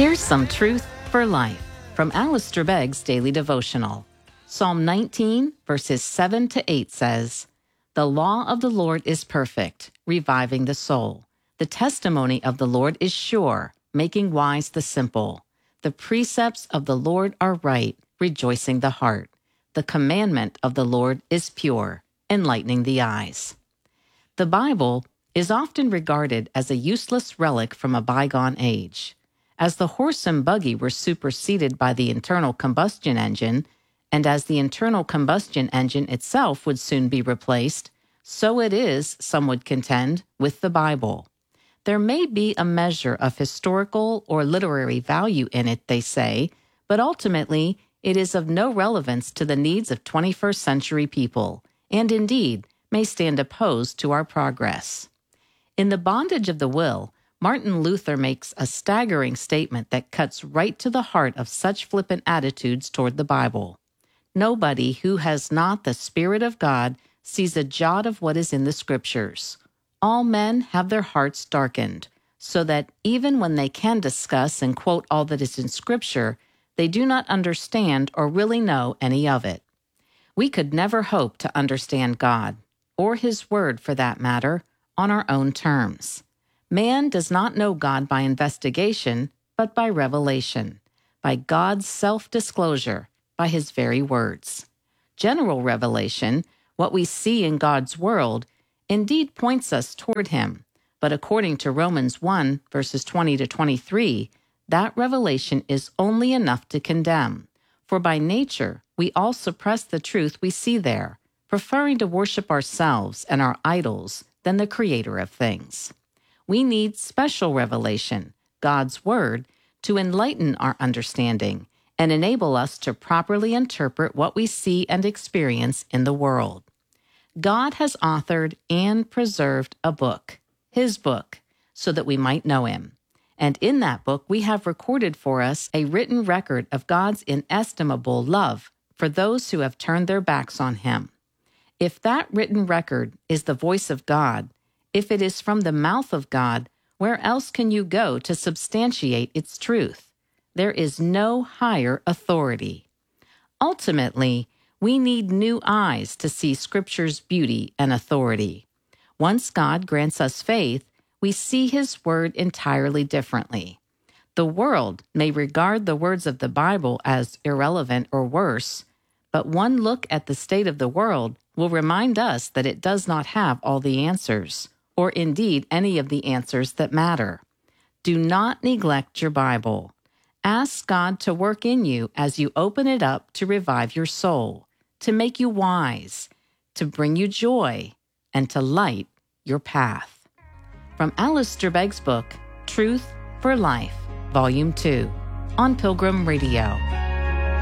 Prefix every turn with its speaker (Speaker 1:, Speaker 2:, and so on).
Speaker 1: Here's some truth for life from Alistair Begg's Daily Devotional. Psalm 19, verses 7 to 8 says, "The law of the Lord is perfect, reviving the soul. The testimony of the Lord is sure, making wise the simple. The precepts of the Lord are right, rejoicing the heart. The commandment of the Lord is pure, enlightening the eyes." The Bible is often regarded as a useless relic from a bygone age. As the horse and buggy were superseded by the internal combustion engine, and as the internal combustion engine itself would soon be replaced, so it is, some would contend, with the Bible. There may be a measure of historical or literary value in it, they say, but ultimately it is of no relevance to the needs of 21st century people, and indeed may stand opposed to our progress. In The Bondage of the Will, Martin Luther makes a staggering statement that cuts right to the heart of such flippant attitudes toward the Bible. Nobody who has not the Spirit of God sees a jot of what is in the Scriptures. All men have their hearts darkened, so that even when they can discuss and quote all that is in Scripture, they do not understand or really know any of it. We could never hope to understand God, or His Word for that matter, on our own terms. Man does not know God by investigation, but by revelation, by God's self-disclosure, by His very words. General revelation, what we see in God's world, indeed points us toward Him, but according to Romans 1, verses 20 to 23, that revelation is only enough to condemn, for by nature we all suppress the truth we see there, preferring to worship ourselves and our idols than the Creator of things. We need special revelation, God's Word, to enlighten our understanding and enable us to properly interpret what we see and experience in the world. God has authored and preserved a book, His book, so that we might know Him. And in that book, we have recorded for us a written record of God's inestimable love for those who have turned their backs on Him. If that written record is the voice of God, if it is from the mouth of God, where else can you go to substantiate its truth? There is no higher authority. Ultimately, we need new eyes to see Scripture's beauty and authority. Once God grants us faith, we see His Word entirely differently. The world may regard the words of the Bible as irrelevant or worse, but one look at the state of the world will remind us that it does not have all the answers, or indeed any of the answers that matter. Do not neglect your Bible. Ask God to work in you as you open it up to revive your soul, to make you wise, to bring you joy, and to light your path. From Alistair Begg's book, Truth for Life, Volume 2, on Pilgrim Radio.